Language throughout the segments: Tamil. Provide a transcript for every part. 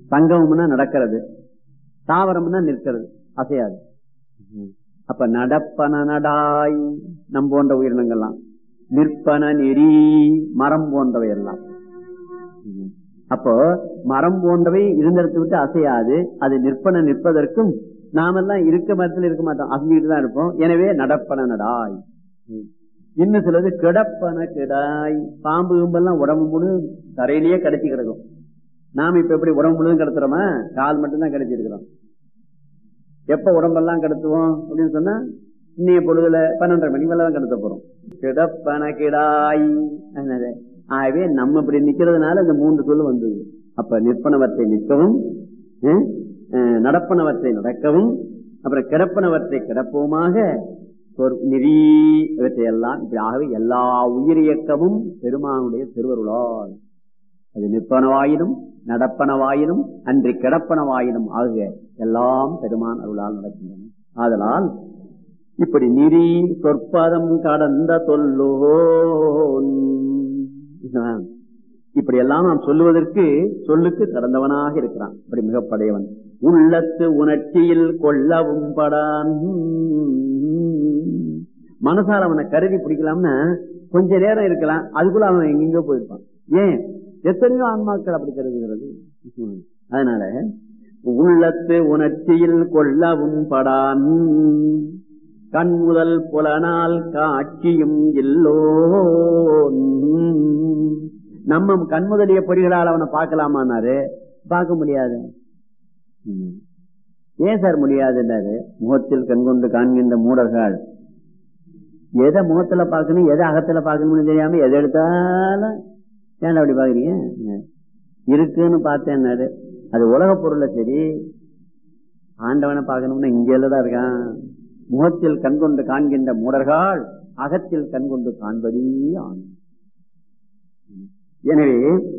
சங்கமம்னா நடக்கிறது, தாவரம்னா நிற்கிறது, அசையாது. அப்ப நடப்பன நடாய் நம் போன்ற உயிரினங்கள்லாம், நிற்பன நெறி மரம் போன்றவை எல்லாம். அப்போ மரம் போன்றவை இருந்திடத்தை விட்டு அசையாது. அது நிற்பன நிற்பதற்கும் நாமெல்லாம் இருக்க மரத்தில் இருக்க மாட்டோம், அசைஞ்சிட்டு தான் இருப்போம். எனவே நடப்பன நடாய். இன்னும் சிலது கிடப்பன கிடாய். பாம்பு கும்பெல்லாம் உடம்பு முழு தரையிலேயே கடத்தி கிடக்கும். நாம இப்ப எப்படி உடம்பு முழுதும் கடத்துறோமா? கால் மட்டும்தான் கடத்தி இருக்கிறோம். எப்ப உடம்பெல்லாம் கடத்துவோம் அப்படின்னு சொன்னா இன்னைய பொழுதுல 12:30 மணி மேல தான் கடத்த போறோம். கிடப்பன கிடாய். ஆகவே நம்ம இப்படி நிக்கிறதுனால இந்த 3 சொல்லு வந்தது. அப்ப நிற்பனவற்றை நிற்கவும், நடப்பனவற்றை நடக்கவும், அப்புறம் கிடப்பனவற்றை கிடப்பவுமாக நெறி இவற்றையெல்லாம் இப்படி. ஆகவே எல்லா உயிரியக்கமும் பெருமானுடைய திருவருளால். அது நிற்பனவாயினும் நடப்பனவாயினும் அன்றி கிடப்பனவாயினும் ஆகிய எல்லாம் பெருமான் அருளால் நடக்கின்றன. ஆதலால் இப்படி நெறி சொற்பதம் கடந்த தொல்லோன், இப்படி எல்லாம் நாம் சொல்லுவதற்கு சொல்லுக்கு கடந்தவனாக இருக்கிறான். இப்படி மிகப்படையவன். உள்ளத்து உணர்ச்சியில் கொள்ளவும் படான். மனசால அவனை கருதி பிடிக்கலாம்னா கொஞ்ச நேரம் இருக்கலாம், அதுக்குள்ள அவன் எங்கெங்கோ போயிருப்பான். ஏன்? எத்தனையோ ஆன்மாக்கள் அப்படி கருதுகிறது. அதனால உள்ளத்து உணர்ச்சியில் கொள்ளவும் படான். கண் முதல் புலனால் காட்சியும் இல்லோ. நம்ம கண்முதலிய பொறிகளால் அவனை பார்க்கலாமான்னாரு, பார்க்க முடியாது. ஏன் சார் முடியாதுன்னாரு, முகத்தில் கண்கொண்டு காண்கின்ற மூடர்கள் எதை முகத்துல பார்க்கணும் எதை அகத்துல பார்க்கணும்னு தெரியாம எதை எடுத்தாலும் ஏன்டா அப்படி பாக்குறீங்க? இருக்குன்னு பார்த்தேன்னாரு. அது உலக பொருள்ல சரி, ஆண்டவனை பார்க்கணும்னா இங்க எல்லாம் இருக்கான். முகத்தில் கண்கொண்டு காண்கின்ற மூடர்கள் அகத்தில் கண்கொண்டு காண்பதே ஆணும். எனவே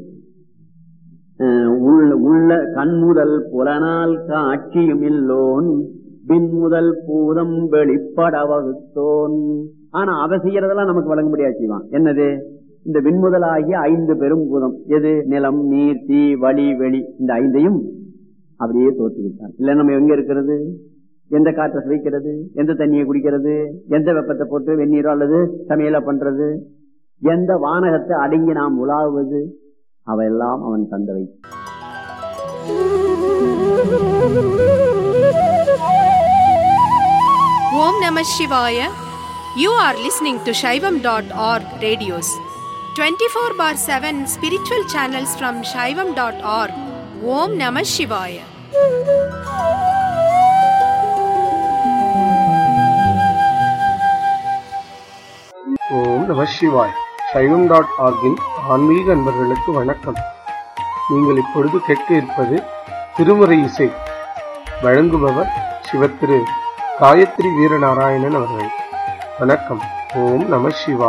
உள்ள கண்முதல் புலனால் காட்சியும் இல்லோன், பின் முதல் பூதம் வெளிப்பட வகுத்தோன். ஆனா அவ செய்யறதெல்லாம் நமக்கு வழங்க முடியாது செய்வான். என்னது? இந்த விண்முதலாகிய 5 பெரும் பூதம். எது? நிலம், நீர், தீ, வளி, வெளி. இந்த 5ஐயும் அப்படியே தோற்றுவிட்டான். இல்ல நம்ம எங்க இருக்கிறது? எந்த காற்றை சுவைக்கிறது? எந்த தண்ணியை குடிக்கிறது? எந்த வெப்பத்தை போட்டு வெந்நீரோ அல்லது சமையல பண்றது? எந்த வானகத்தை அடங்கி நாம் உலாவுவது? அவையெல்லாம் அவன் தந்தவை. ஓம் நம சிவாய. You are listening to Shaivam.org radios. 24/7 spiritual channels from Shaivam.org. Om Namah Shivaya. ஓம் நம சிவாய். Shaivam.org-இன் ஆன்மீக அன்பர்களுக்கு வணக்கம். நீங்கள் இப்பொழுது கேட்க இருப்பது திருமுறை இசை. வழங்குபவர் சிவத்திரு காயத்ரி வீரநாராயணன் அவர்கள். வணக்கம். ஓம் நம சிவாய்.